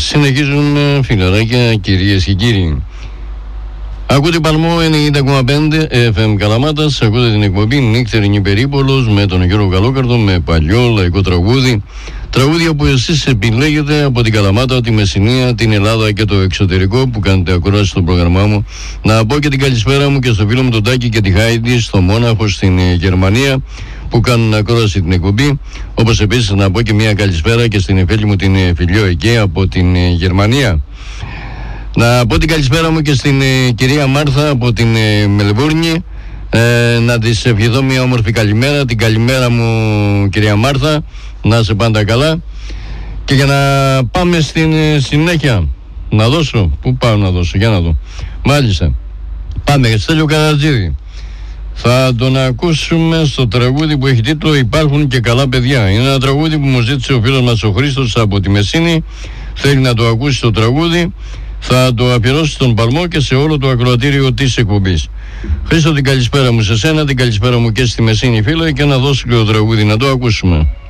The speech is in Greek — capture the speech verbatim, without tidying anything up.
Συνεχίζουν φιλαράκια, κυρίες και κύριοι. Ακούτε Παλμό ενενήντα κόμμα πέντε εφ εμ Καλαμάτας. Ακούτε την εκπομπή Νύχτερινη Περίπολος με τον Γιώργο Καλόκαρδο, με παλιό λαϊκό τραγούδι. Τραγούδια που εσείς επιλέγετε από την Καλαμάτα, τη Μεσσηνία, την Ελλάδα και το εξωτερικό που κάνετε ακρόαση στο πρόγραμμά μου. Να πω και την καλησπέρα μου και στο φίλο μου τον Τάκη και τη Χάιντι στο Μόναχο στην Γερμανία που κάνουν ακρόαση την εκπομπή. Όπως επίσης να πω και μια καλησπέρα και στην φίλη μου την Φιλιό εκεί από την Γερμανία. Να πω την καλησπέρα μου και στην ε, κυρία Μάρθα από την ε, Μελβούρνη. ε, Να της ευχηθώ μια όμορφη καλημέρα. Την καλημέρα μου κυρία Μάρθα, να είσαι πάντα καλά. Και για να πάμε στην ε, συνέχεια. Να δώσω, πού πάω να δώσω, για να δω. Μάλιστα, πάμε Στέλιο Καρατζίδη. Θα τον ακούσουμε στο τραγούδι που έχει τίτλο «Υπάρχουν και καλά παιδιά». Είναι ένα τραγούδι που μου ζήτησε ο φίλος μας ο Χρήστος από τη Μεσσήνη. Θέλει να το ακούσει το τραγούδι. Θα το αφιερώσει στον Παλμό και σε όλο το ακροατήριο της εκπομπής. Χρήστο, την καλησπέρα μου σε σένα, την καλησπέρα μου και στη Μεσσήνη φίλε, και να δώσει και το τραγούδι να το ακούσουμε.